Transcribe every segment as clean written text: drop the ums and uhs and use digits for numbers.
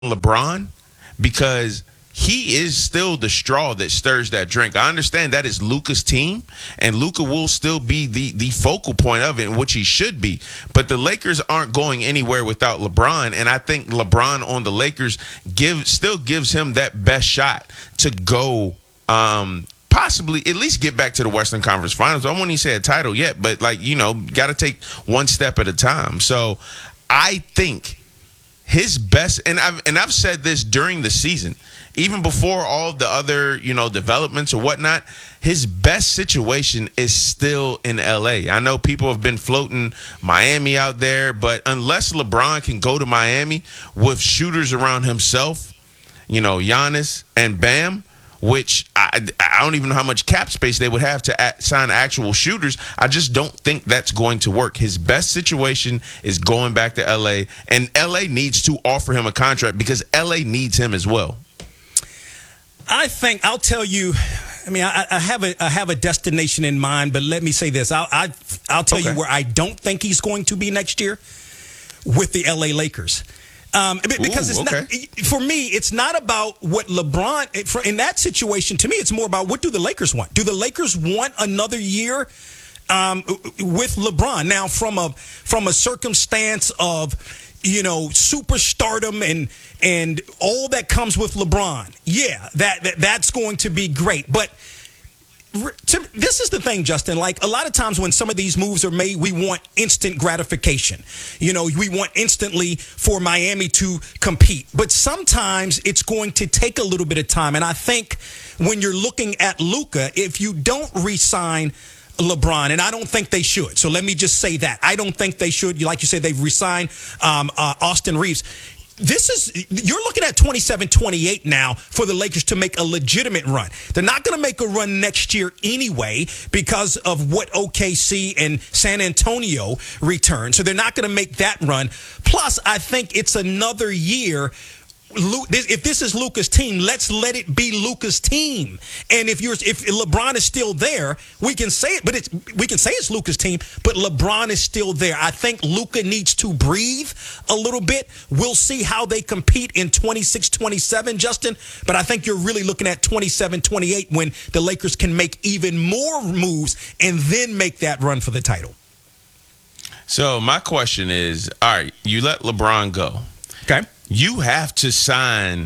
LeBron because he is still the straw that stirs that drink. I understand that is Luka's team, and Luka will still be the focal point of it, in which he should be. But the Lakers aren't going anywhere without LeBron, and I think LeBron on the Lakers still gives him that best shot to go possibly at least get back to the Western Conference Finals. I won't even say a title yet, but got to take one step at a time. So I think his best, and I've said this during the season, even before all the other, developments or whatnot, his best situation is still in LA. I know people have been floating Miami out there, but unless LeBron can go to Miami with shooters around himself, Giannis and Bam, which I don't even know how much cap space they would have to sign actual shooters. I just don't think that's going to work. His best situation is going back to L.A., and L.A. needs to offer him a contract because L.A. needs him as well. I think I'll tell you. I mean, I have a destination in mind, but let me say this. I'll tell you where I don't think he's going to be next year with the L.A. Lakers. Because it's not, for me, it's not about what LeBron, in that situation, to me, it's more about what do the Lakers want? Do the Lakers want another year with LeBron? Now, from a circumstance of, superstardom and all that comes with LeBron, yeah, that's going to be great. But this is the thing, Justin. Like, a lot of times when some of these moves are made, we want instant gratification. We want instantly for Miami to compete. But sometimes it's going to take a little bit of time. And I think when you're looking at Luka, if you don't re-sign LeBron, and I don't think they should. So let me just say that. I don't think they should. Like you said, they've re-signed Austin Reeves. You're looking at 27-28 now for the Lakers to make a legitimate run. They're not going to make a run next year anyway because of what OKC and San Antonio return. So they're not going to make that run. Plus, I think it's another year. If this is Luka's team, let's let it be Luka's team. And if LeBron is still there, we can say it, but we can say it's Luka's team, but LeBron is still there. I think Luka needs to breathe a little bit. We'll see how they compete in 26-27, Justin, but I think you're really looking at 27-28 when the Lakers can make even more moves and then make that run for the title. So my question is, all right, you let LeBron go. Okay. You have to sign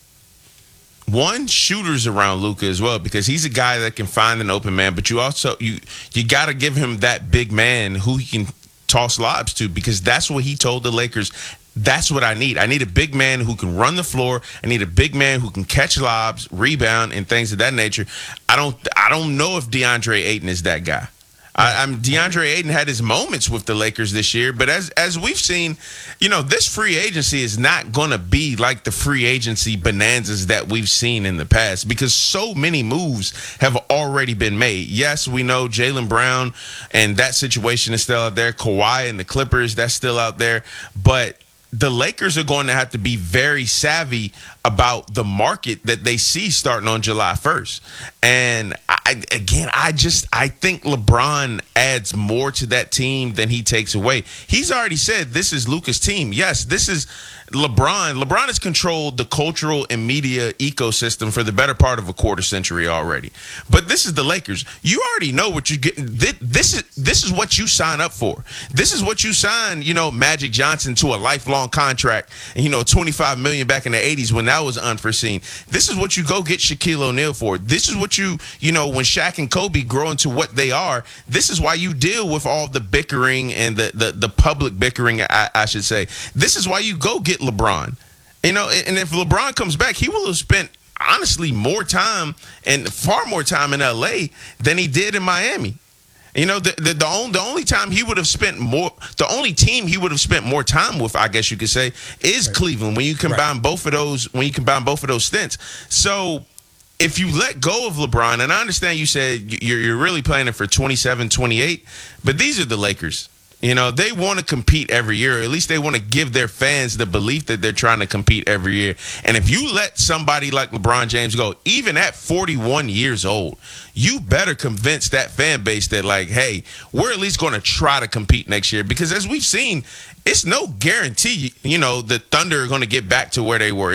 shooters around Luka as well, because he's a guy that can find an open man, but you also you got to give him that big man who he can toss lobs to, because that's what he told the Lakers. That's what I need. I need a big man who can run the floor. I need a big man who can catch lobs, rebound, and things of that nature. I don't know if DeAndre Ayton is that guy. DeAndre Ayton had his moments with the Lakers this year, but as we've seen, this free agency is not going to be like the free agency bonanzas that we've seen in the past, because so many moves have already been made. Yes, we know Jaylen Brown and that situation is still out there. Kawhi and the Clippers, that's still out there. But the Lakers are going to have to be very savvy about the market that they see starting on July 1st. And I think LeBron adds more to that team than he takes away. He's already said this is Luka's team. Yes, this is LeBron. LeBron has controlled the cultural and media ecosystem for the better part of a quarter century already. But this is the Lakers. You already know what you're getting. This is what you sign up for. This is what you sign, Magic Johnson to a lifelong contract, and $25 million back in the 80s when that was unforeseen. This is what you go get Shaquille O'Neal for. This is what when Shaq and Kobe grow into what they are, this is why you deal with all the bickering and the public bickering, I should say. This is why you go get LeBron. And if LeBron comes back, he will have spent honestly more time and far more time in LA than he did in Miami. The only time he would have spent more, the only team he would have spent more time with, I guess you could say, is Cleveland. When you combine both of those stints. So if you let go of LeBron, and I understand you said you're really planning for 27-28, but these are the Lakers. You know, they want to compete every year. Or at least they want to give their fans the belief that they're trying to compete every year. And if you let somebody like LeBron James go, even at 41 years old, you better convince that fan base that, like, hey, we're at least going to try to compete next year. Because as we've seen, it's no guarantee, you know, the Thunder are going to get back to where they were.